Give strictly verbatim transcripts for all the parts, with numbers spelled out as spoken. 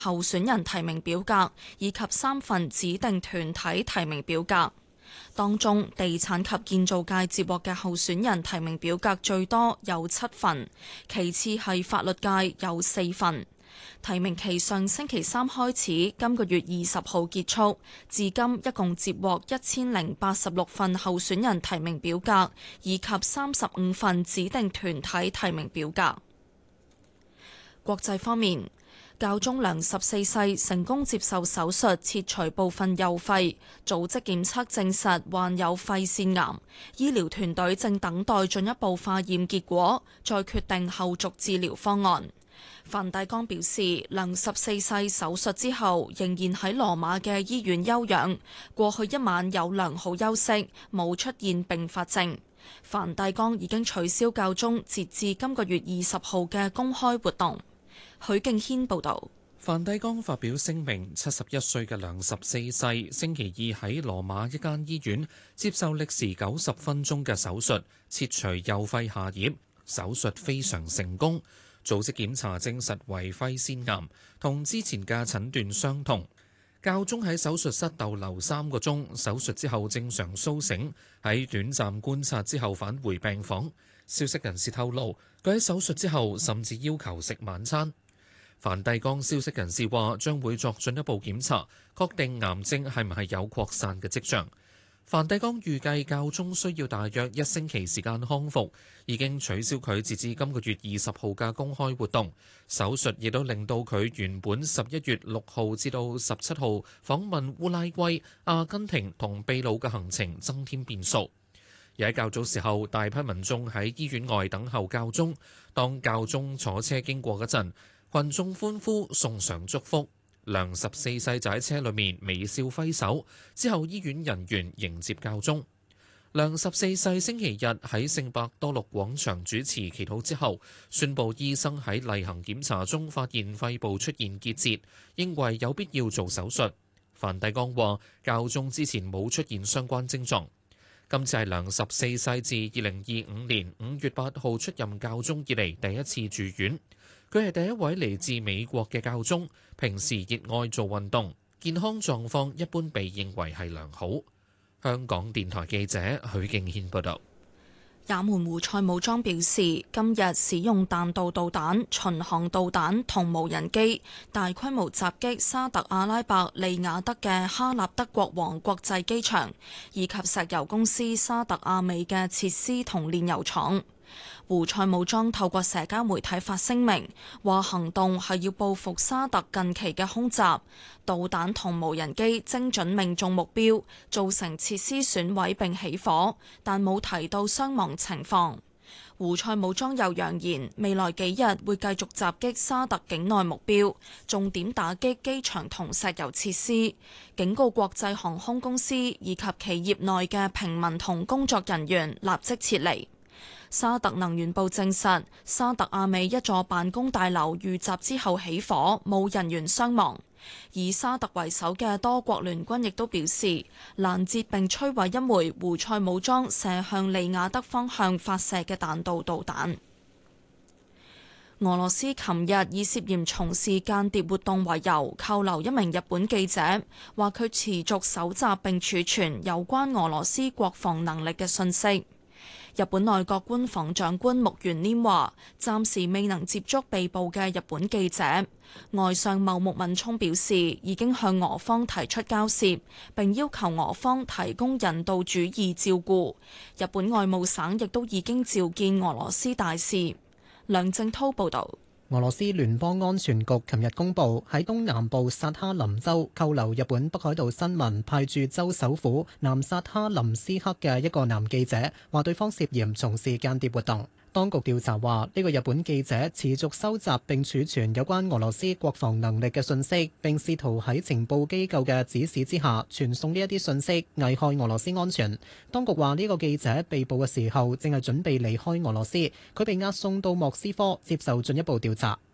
候選人提名表格以及三份指定團體提名表格。當中，地產及建造界接獲嘅候選人提名表格最多有七份，其次係法律界有四份。提名期上星期三開始，今個月二十號結束，至今一共接獲一千零八十六份候選人提名表格，以及三十五份指定團體提名表格。國際方面，教宗良十四世成功接受手術切除部分右肺，組織檢測證實患有肺腺癌，醫療團隊正等待進一步化驗結果，再決定後續治療方案。梵蒂岡表示，良十四世手術之後仍然喺羅馬嘅醫院休養，過去一晚有良好休息，冇出現併發症。梵蒂岡已經取消教宗截至今個月二十號嘅公開活動。許敬軒報導。 梵蒂岡發表聲明，七十一歲嘅良十四世星期二喺羅馬一間醫院接受歷時九十分鐘嘅手術，切除右肺下葉，手術非常成功。組織檢查證實為肺腺癌，同之前嘅診斷相同。教宗喺手術室逗留三個鐘，手術之後正常甦醒，喺短暫觀察之後返回病房。消息人士透露，佢喺手術之後甚至要求食晚餐。梵蒂岡消息人士話，將會作進一步檢查，確定癌症係唔係有擴散嘅跡象。梵蒂岡預計教宗需要大約一星期時間康復，已經取消佢截至今個月二十號嘅公開活動。手術亦都令到佢原本十一月六號至到十七號訪問烏拉圭、阿根廷同秘魯嘅行程增添變數。而喺較早時候，大批民眾喺醫院外等候教宗。當教宗坐車經過嗰陣，群眾歡呼送上祝福。良十四世就喺車裏面微笑揮手，之後醫院人員迎接教宗。良十四世星期日喺聖伯多祿廣場主持祈禱之後，宣布醫生喺例行檢查中發現肺部出現結節，認為有必要做手術。梵蒂岡話教宗之前冇出現相關症狀。今次係良十四世自二零二五年五月八號出任教宗以嚟第一次住院。佢係第一位嚟自美國嘅教宗，平時熱愛做運動，健康狀況一般被認為係良好。香港電台記者許敬軒報導。 也門胡塞武裝表示，今日使用彈道導彈、巡航導彈同無人機大規模襲擊沙特阿拉伯利雅得嘅哈納德國王國際機場，以及石油公司沙特阿美嘅設施同煉油廠。胡塞武裝透過社交媒體發聲明，話行動係要報復沙特近期嘅空襲，導彈同無人機精準命中目標，造成設施損毀並起火，但冇提到傷亡情況。胡塞武裝又揚言，未來幾日會繼續襲擊沙特境內目標，重點打擊機場同石油設施，警告國際航空公司以及企業內嘅平民同工作人員立即撤離。沙特能源部證實，沙特阿美一座辦公大樓遇襲之後起火，冇人員傷亡。以沙特為首嘅多國聯軍亦都表示，攔截並摧毀一枚胡塞武裝射向利雅得方向發射嘅彈道導彈。俄羅斯琴日以涉嫌從事間諜活動為由，扣留一名日本記者，話佢持續搜集並儲存有關俄羅斯國防能力嘅信息。日本內閣官房長官木原稔話，暫時未能接觸被捕嘅日本記者。外相茂木敏充表示，已經向俄方提出交涉，並要求俄方提供人道主義照顧。日本外務省亦都已經召見俄羅斯大使。梁正滔報導。 俄羅斯聯邦安全局琴日公布，喺東南部薩哈林州扣留日本北海道新聞派駐州首府南薩哈林斯克嘅一個男記者，話對方涉嫌從事間諜活動。當局調查話，呢個日本記者持續收集並儲存有關俄羅斯國防能力嘅信息，並試圖喺情報機構嘅指使之下傳送呢一啲信息，危害俄羅斯安全。當局話呢個記者被捕嘅時候正係準備離開俄羅斯，佢被押送到莫斯科接受進一步調查。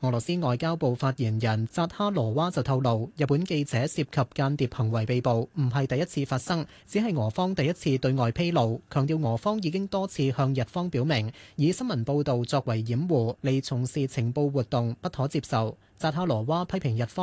俄羅斯外交部發言人扎哈羅娃就透露，日本記者涉及間諜行為被捕，唔係第一次發生，只係俄方第一次對外披露。強調俄方已經多次向日方表明，以新聞報導作為掩護嚟從事情報活動不可接受。扎哈羅娃批評日方